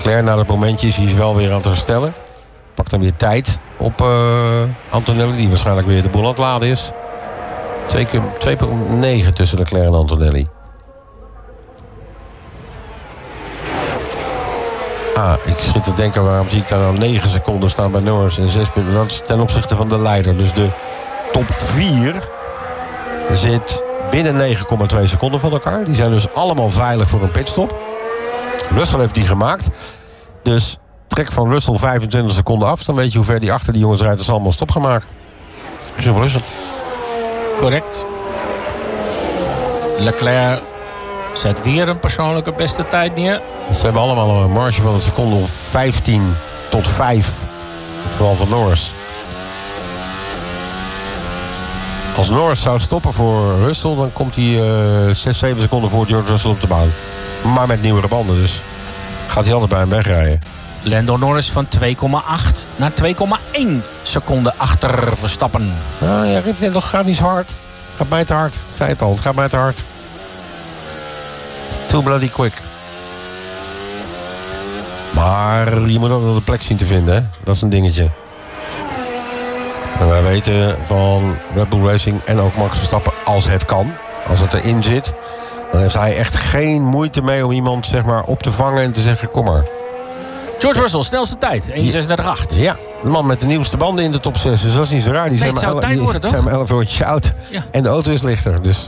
Leclerc na dat momentje is hij wel weer aan het herstellen. Pakt dan weer tijd op Antonelli, die waarschijnlijk weer de boel aan het laden is. 2,9 tussen Leclerc en Antonelli. Ik zit te denken, waarom zie ik daar nou 9 seconden staan bij Norris en 6 punten. Dat is ten opzichte van de leider. Dus de top 4 zit binnen 9,2 seconden van elkaar. Die zijn dus allemaal veilig voor een pitstop. Russell heeft die gemaakt. Dus trek van Russell 25 seconden af. Dan weet je hoe ver die achter die jongens rijdt als ze allemaal stop gaan maken. Zo is het. Correct. Leclerc zet weer een persoonlijke beste tijd neer. Ze hebben allemaal een marge van een seconde of 15 tot 5. In het geval van Norris. Als Norris zou stoppen voor Russell, dan komt hij 6, 7 seconden voor George Russell op de baan. Maar met nieuwere banden, dus gaat hij altijd bij hem wegrijden. Lando Norris van 2,8 naar 2,1 seconden achter Verstappen. Ja, dat gaat niet zo hard. Gaat mij te hard. Ik zei het al, het gaat mij te hard. Too bloody quick. Maar je moet ook wel de plek zien te vinden, hè? Dat is een dingetje. En wij weten van Red Bull Racing en ook Max Verstappen, als het kan, als het erin zit, dan heeft hij echt geen moeite mee om iemand zeg maar op te vangen en te zeggen, kom maar. George Russell, snelste tijd, 1:36.8. Ja, de man met de nieuwste banden in de top 6, dus dat is niet zo raar. Die zijn maar 11 rondjes oud. Ja. En de auto is lichter, dus...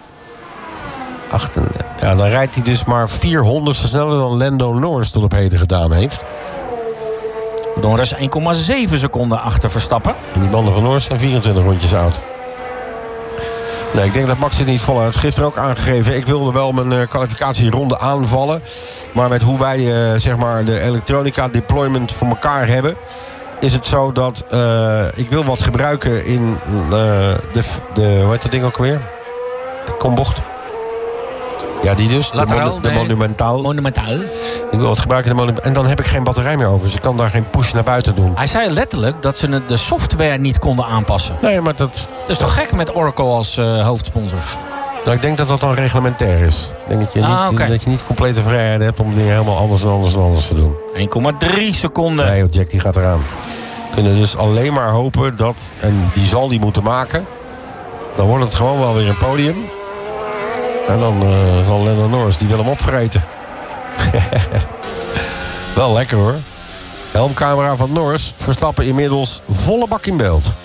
Ja, dan rijdt hij dus maar 400ste sneller dan Lando Norris tot op heden gedaan heeft. Norris 1,7 seconden achter Verstappen. En die banden van Norris zijn 24 rondjes oud. Nee, ik denk dat Max het niet volhoudt. Heeft gisteren ook aangegeven. Ik wilde wel mijn kwalificatieronde aanvallen. Maar met hoe wij zeg maar de elektronica deployment voor elkaar hebben, is het zo dat ik wil wat gebruiken in de hoe heet dat ding ook weer? De kombocht. Ja, die dus. Lateral, de monumentaal. Ik wil wat gebruiken in de monumentaal. En dan heb ik geen batterij meer over. Dus ik kan daar geen push naar buiten doen. Hij zei letterlijk dat ze de software niet konden aanpassen. Nee, maar dat is toch gek met Oracle als hoofdsponsor? Nou, ik denk dat dat dan reglementair is. Ik denk dat je niet complete vrijheid hebt om dingen helemaal anders te doen. 1,3 seconden. Nee, Jack die gaat eraan. We kunnen dus alleen maar hopen dat, en die zal die moeten maken, dan wordt het gewoon wel weer een podium. En dan zal Lando Norris, die wil hem opvreten. Wel lekker hoor. Helmcamera van Norris. Verstappen inmiddels volle bak in beeld.